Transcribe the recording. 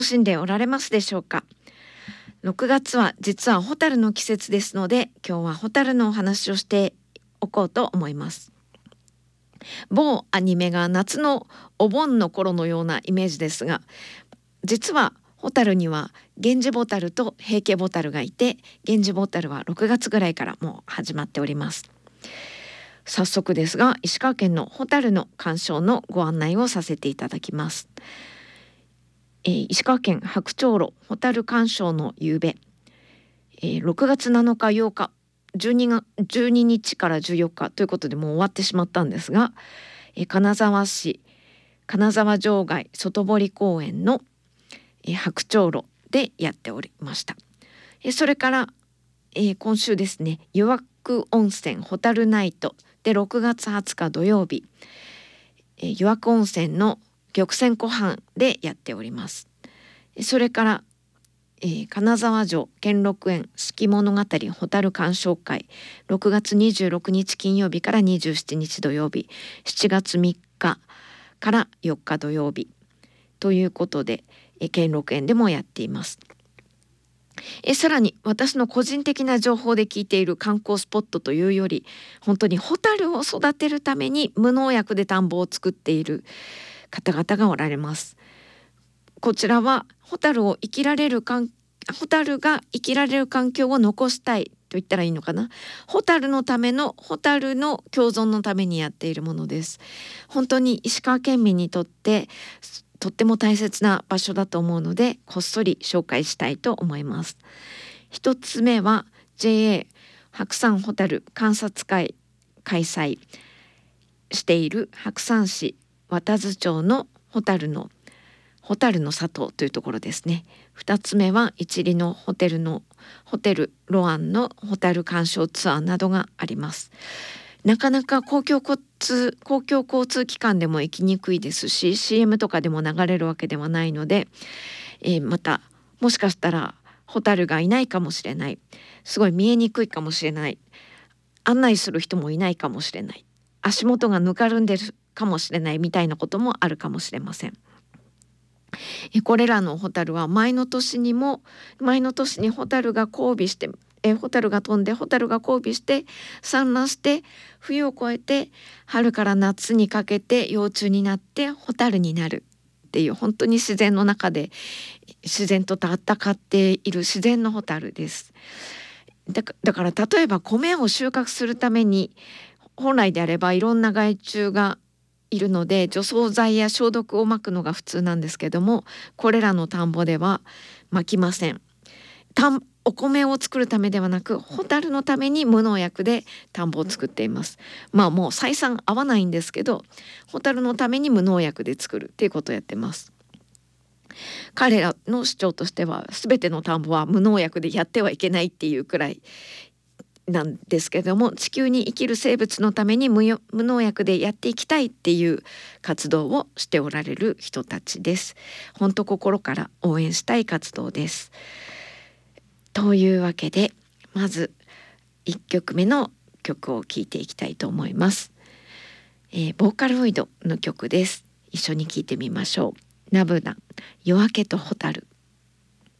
しんでおられますでしょうか。6月は実はホタルの季節ですので、今日はホタルのお話をしておこうと思います。某アニメが夏のお盆の頃のようなイメージですが、実はホタルにはゲンジボタルとヘイケボタルがいて、ゲンジボタルは6月ぐらいからもう始まっております。早速ですが、石川県のホタルの鑑賞のご案内をさせていただきます。石川県白鳥路ホタル鑑賞の夕べ、6月7日8日12日から14日ということでもう終わってしまったんですが、金沢市金沢場外外堀公園の、白鳥路でやっておりました。それから、今週ですね、湯涌温泉ホタルナイトで6月20日土曜日、湯涌温泉の玉泉湖畔でやっております。それから、金沢城兼六園四季物語ホタル鑑賞会6月26日金曜日から27日土曜日、7月3日から4日土曜日ということで、兼六園でもやっています。さらに私の個人的な情報で聞いている観光スポットというより、本当にホタルを育てるために無農薬で田んぼを作っている方々がおられます。こちらはホタルが生きられる環境を残したいと言ったらいいのかな。ホタルのためのホタルの共存のためにやっているものです。本当に石川県民にとってとっても大切な場所だと思うので、こっそり紹介したいと思います。一つ目は JA 白山ホタル観察会開催している白山市渡津町のホタルの里というところですね。2つ目は一里のホテルロアンのホタル鑑賞ツアーなどがあります。なかなか公共交通機関でも行きにくいですし、 CM とかでも流れるわけではないので、またもしかしたらホタルがいないかもしれない、すごい見えにくいかもしれない、案内する人もいないかもしれない、足元がぬかるんでるかもしれないみたいなこともあるかもしれません。これらのホタルは前の年にホタルが交尾して、ホタルが飛んでホタルが交尾して産卵して冬を越えて春から夏にかけて幼虫になってホタルになるっていう、本当に自然の中で自然と戦っている自然のホタルです。だから例えば米を収穫するために本来であればいろんな害虫がいるので除草剤や消毒をまくのが普通なんですけども、これらの田んぼではまきません。お米を作るためではなく、ホタルのために無農薬で田んぼを作っています。もう採算合わないんですけど、ホタルのために無農薬で作るっていうことをやってます。彼らの主張としては全ての田んぼは無農薬でやってはいけないっていうくらいなんですけども、地球に生きる生物のために無農薬でやっていきたいっていう活動をしておられる人たちです。本当心から応援したい活動です。というわけで、まず1曲目の曲を聴いていきたいと思います。ボーカロイドの曲です。一緒に聴いてみましょう。ナブナ夜明けとホタル。